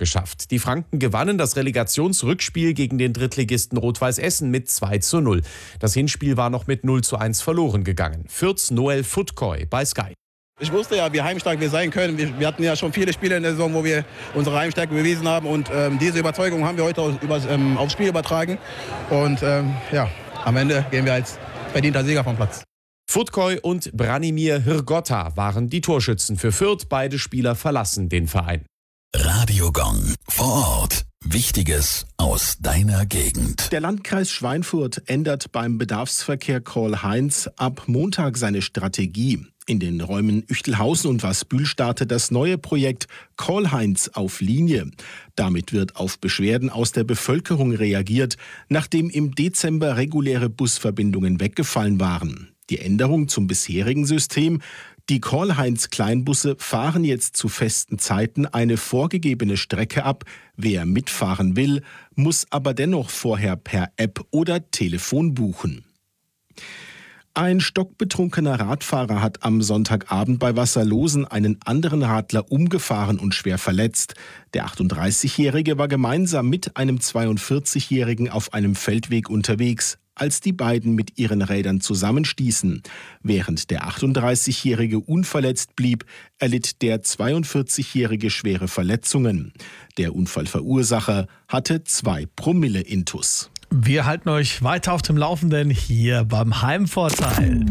geschafft. Die Franken gewannen das Relegationsrückspiel gegen den Drittligisten Rot-Weiß Essen mit 2:0. Das Hinspiel war noch mit 0:1 verloren gegangen. Fürths Noel Futkoy bei Sky. Ich wusste ja, wie heimstark wir sein können. Wir hatten ja schon viele Spiele in der Saison, wo wir unsere Heimstärke bewiesen haben. Und diese Überzeugung haben wir heute aufs Spiel übertragen. Und am Ende gehen wir als verdienter Sieger vom Platz. Futkoy und Branimir Hrgotta waren die Torschützen für Fürth. Beide Spieler verlassen den Verein. Radio Gong vor Ort. Wichtiges aus deiner Gegend. Der Landkreis Schweinfurt ändert beim Bedarfsverkehr Karl-Heinz ab Montag seine Strategie. In den Räumen Üchtelhausen und Wasbühl startet das neue Projekt Karl-Heinz auf Linie. Damit wird auf Beschwerden aus der Bevölkerung reagiert, nachdem im Dezember reguläre Busverbindungen weggefallen waren. Die Änderung zum bisherigen System: die Karl-Heinz-Kleinbusse fahren jetzt zu festen Zeiten eine vorgegebene Strecke ab. Wer mitfahren will, muss aber dennoch vorher per App oder Telefon buchen. Ein stockbetrunkener Radfahrer hat am Sonntagabend bei Wasserlosen einen anderen Radler umgefahren und schwer verletzt. Der 38-Jährige war gemeinsam mit einem 42-Jährigen auf einem Feldweg unterwegs, als die beiden mit ihren Rädern zusammenstießen. Während der 38-Jährige unverletzt blieb, erlitt der 42-Jährige schwere Verletzungen. Der Unfallverursacher hatte 2 Promille Intus. Wir halten euch weiter auf dem Laufenden hier beim Heimvorteil.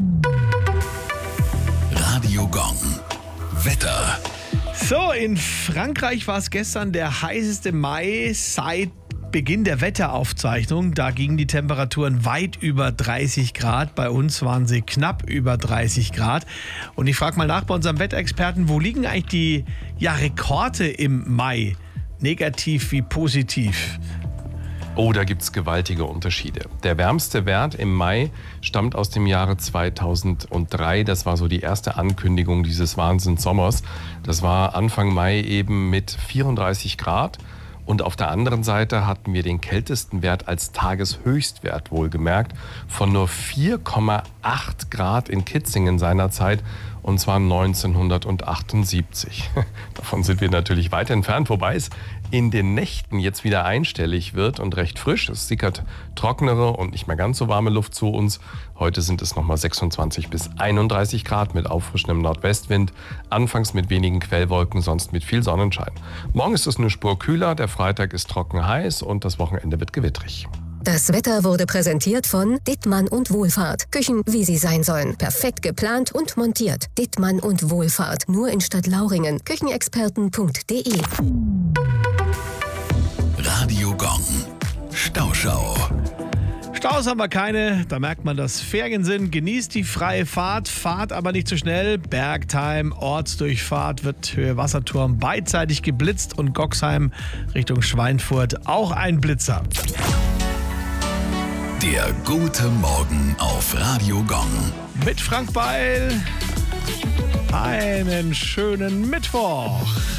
Radio Gong. Wetter. So, in Frankreich war es gestern der heißeste Mai seit Beginn der Wetteraufzeichnung. Da gingen die Temperaturen weit über 30 Grad. Bei uns waren sie knapp über 30 Grad. Und ich frage mal nach bei unserem Wetterexperten, wo liegen eigentlich die Rekorde im Mai? Negativ wie positiv? Oh, da gibt es gewaltige Unterschiede. Der wärmste Wert im Mai stammt aus dem Jahre 2003. Das war so die erste Ankündigung dieses Wahnsinnssommers. Das war Anfang Mai eben mit 34 Grad. Und auf der anderen Seite hatten wir den kältesten Wert als Tageshöchstwert, wohlgemerkt, von nur 4,8 Grad in Kitzingen seinerzeit, und zwar 1978. Davon sind wir natürlich weit entfernt, wobei es in den Nächten jetzt wieder einstellig wird und recht frisch. Es sickert trockenere und nicht mehr ganz so warme Luft zu uns. Heute sind es nochmal 26 bis 31 Grad mit auffrischendem Nordwestwind. Anfangs mit wenigen Quellwolken, sonst mit viel Sonnenschein. Morgen ist es eine Spur kühler, der Freitag ist trocken heiß und das Wochenende wird gewittrig. Das Wetter wurde präsentiert von Dittmann und Wohlfahrt. Küchen, wie sie sein sollen. Perfekt geplant und montiert. Dittmann und Wohlfahrt. Nur in Stadtlauringen. Küchenexperten.de. Radio Gong. Stauschau. Staus haben wir keine, da merkt man, dass Ferien sind. Genießt die freie Fahrt, fahrt aber nicht zu schnell. Bergheim, Ortsdurchfahrt wird Höhe Wasserturm beidseitig geblitzt und Goxheim Richtung Schweinfurt auch ein Blitzer. Der gute Morgen auf Radio Gong. Mit Frank Beil. Einen schönen Mittwoch.